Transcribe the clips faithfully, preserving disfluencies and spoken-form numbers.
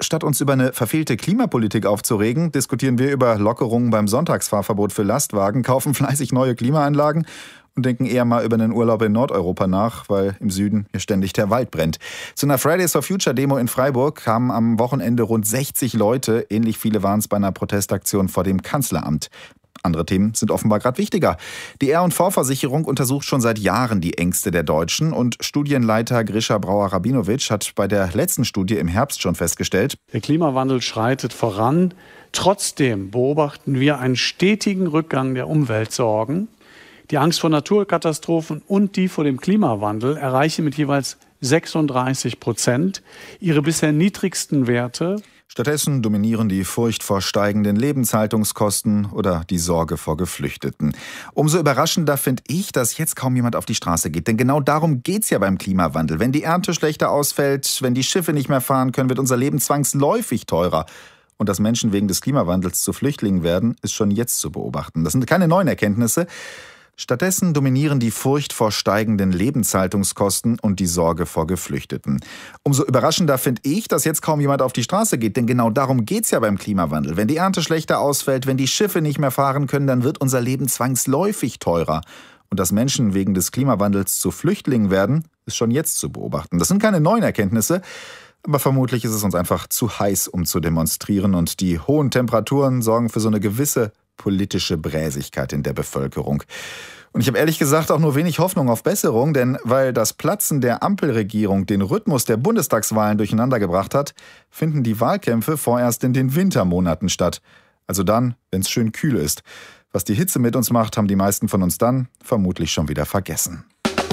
Statt uns über eine verfehlte Klimapolitik aufzuregen, diskutieren wir über Lockerungen beim Sonntagsfahrverbot für Lastwagen, kaufen fleißig neue Klimaanlagen und denken eher mal über einen Urlaub in Nordeuropa nach, weil im Süden hier ständig der Wald brennt. Zu einer Fridays for Future Demo in Freiburg kamen am Wochenende rund sechzig Leute. Ähnlich viele waren es bei einer Protestaktion vor dem Kanzleramt. Andere Themen sind offenbar gerade wichtiger. Die R und V-Versicherung untersucht schon seit Jahren die Ängste der Deutschen und Studienleiter Grisha Brauer-Rabinowitsch hat bei der letzten Studie im Herbst schon festgestellt: Der Klimawandel schreitet voran. Trotzdem beobachten wir einen stetigen Rückgang der Umweltsorgen. Die Angst vor Naturkatastrophen und die vor dem Klimawandel erreichen mit jeweils sechsunddreißig Prozent ihre bisher niedrigsten Werte. Stattdessen dominieren die Furcht vor steigenden Lebenshaltungskosten oder die Sorge vor Geflüchteten. Umso überraschender finde ich, dass jetzt kaum jemand auf die Straße geht. Denn genau darum geht's ja beim Klimawandel. Wenn die Ernte schlechter ausfällt, wenn die Schiffe nicht mehr fahren können, wird unser Leben zwangsläufig teurer. Und dass Menschen wegen des Klimawandels zu Flüchtlingen werden, ist schon jetzt zu beobachten. Das sind keine neuen Erkenntnisse. Stattdessen dominieren die Furcht vor steigenden Lebenshaltungskosten und die Sorge vor Geflüchteten. Umso überraschender finde ich, dass jetzt kaum jemand auf die Straße geht, denn genau darum geht's ja beim Klimawandel. Wenn die Ernte schlechter ausfällt, wenn die Schiffe nicht mehr fahren können, dann wird unser Leben zwangsläufig teurer. Und dass Menschen wegen des Klimawandels zu Flüchtlingen werden, ist schon jetzt zu beobachten. Das sind keine neuen Erkenntnisse, aber vermutlich ist es uns einfach zu heiß, um zu demonstrieren. Und die hohen Temperaturen sorgen für so eine gewisse politische Bräsigkeit in der Bevölkerung. Und ich habe ehrlich gesagt auch nur wenig Hoffnung auf Besserung, denn weil das Platzen der Ampelregierung den Rhythmus der Bundestagswahlen durcheinandergebracht hat, finden die Wahlkämpfe vorerst in den Wintermonaten statt. Also dann, wenn es schön kühl ist. Was die Hitze mit uns macht, haben die meisten von uns dann vermutlich schon wieder vergessen.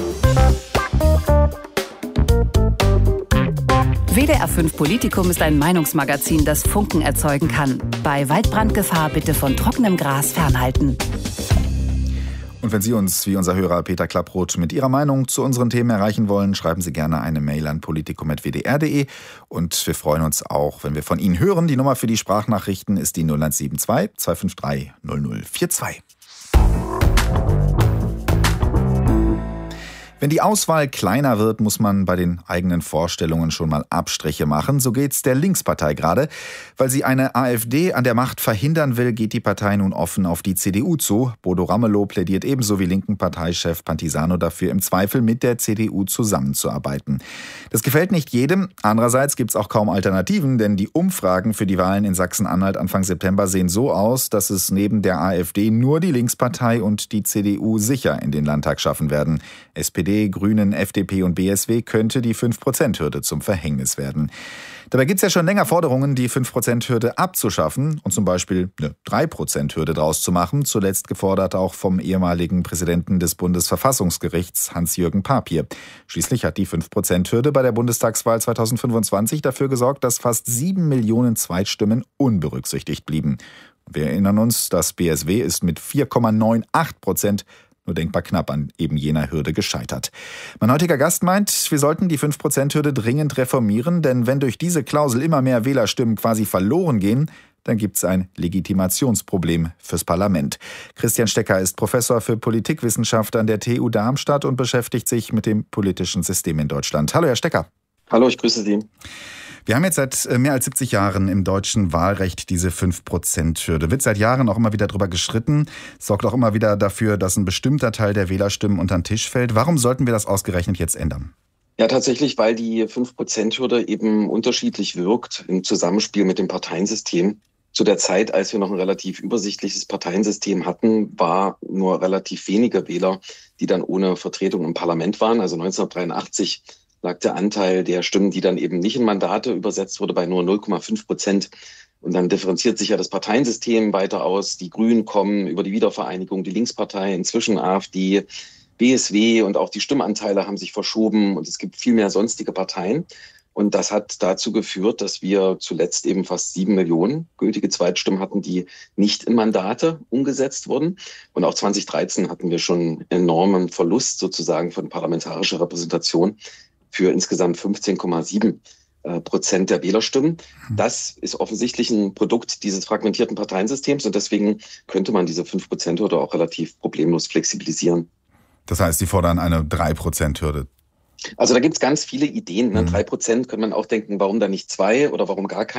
W D R fünf Politikum ist ein Meinungsmagazin, das Funken erzeugen kann. Bei Waldbrandgefahr bitte von trockenem Gras fernhalten. Und wenn Sie uns, wie unser Hörer Peter Klapproth, mit Ihrer Meinung zu unseren Themen erreichen wollen, schreiben Sie gerne eine Mail an politikum punkt w d r punkt d e. Und wir freuen uns auch, wenn wir von Ihnen hören. Die Nummer für die Sprachnachrichten ist die null eins sieben zwei, zwei fünf drei, null null vier zwei. Wenn die Auswahl kleiner wird, muss man bei den eigenen Vorstellungen schon mal Abstriche machen. So geht's der Linkspartei gerade. Weil sie eine AfD an der Macht verhindern will, geht die Partei nun offen auf die C D U zu. Bodo Ramelow plädiert ebenso wie linken Parteichef Pantisano dafür, im Zweifel mit der C D U zusammenzuarbeiten. Das gefällt nicht jedem. Andererseits gibt's auch kaum Alternativen, denn die Umfragen für die Wahlen in Sachsen-Anhalt Anfang September sehen so aus, dass es neben der AfD nur die Linkspartei und die C D U sicher in den Landtag schaffen werden. S P D, Grünen, F D P und B S W könnte die fünf Prozent Hürde zum Verhängnis werden. Dabei gibt es ja schon länger Forderungen, die fünf Prozent Hürde abzuschaffen und zum Beispiel eine drei Prozent Hürde draus zu machen. Zuletzt gefordert auch vom ehemaligen Präsidenten des Bundesverfassungsgerichts Hans-Jürgen Papier. Schließlich hat die fünf Prozent Hürde bei der Bundestagswahl zweitausendfünfundzwanzig dafür gesorgt, dass fast sieben Millionen Zweitstimmen unberücksichtigt blieben. Wir erinnern uns, das B S W ist mit vier Komma achtundneunzig Prozent nur denkbar knapp an eben jener Hürde gescheitert. Mein heutiger Gast meint, wir sollten die fünf Prozent Hürde dringend reformieren, denn wenn durch diese Klausel immer mehr Wählerstimmen quasi verloren gehen, dann gibt es ein Legitimationsproblem fürs Parlament. Christian Stecker ist Professor für Politikwissenschaft an der T U Darmstadt und beschäftigt sich mit dem politischen System in Deutschland. Hallo, Herr Stecker. Hallo, ich grüße Sie. Wir haben jetzt seit mehr als siebzig Jahren im deutschen Wahlrecht diese fünf Prozent Hürde. Wird seit Jahren auch immer wieder drüber gestritten, sorgt auch immer wieder dafür, dass ein bestimmter Teil der Wählerstimmen unter den Tisch fällt. Warum sollten wir das ausgerechnet jetzt ändern? Ja, tatsächlich, weil die fünf Prozent Hürde eben unterschiedlich wirkt im Zusammenspiel mit dem Parteiensystem. Zu der Zeit, als wir noch ein relativ übersichtliches Parteiensystem hatten, war nur relativ wenige Wähler, die dann ohne Vertretung im Parlament waren. Also neunzehnhundertdreiundachtzig lag der Anteil der Stimmen, die dann eben nicht in Mandate übersetzt wurde, bei nur null Komma fünf Prozent. Und dann differenziert sich ja das Parteiensystem weiter aus. Die Grünen kommen über die Wiedervereinigung, die Linkspartei, inzwischen AfD, B S W und auch die Stimmanteile haben sich verschoben und es gibt viel mehr sonstige Parteien. Und das hat dazu geführt, dass wir zuletzt eben fast sieben Millionen gültige Zweitstimmen hatten, die nicht in Mandate umgesetzt wurden. Und auch zwanzig dreizehn hatten wir schon enormen Verlust sozusagen von parlamentarischer Repräsentation für insgesamt fünfzehn Komma sieben Prozent der Wählerstimmen. Das ist offensichtlich ein Produkt dieses fragmentierten Parteiensystems und deswegen könnte man diese fünf Prozent Hürde auch relativ problemlos flexibilisieren. Das heißt, Sie fordern eine drei Prozent Hürde? Also da gibt es ganz viele Ideen. Ne? drei Prozent könnte man auch denken, warum da nicht zwei oder warum gar keine?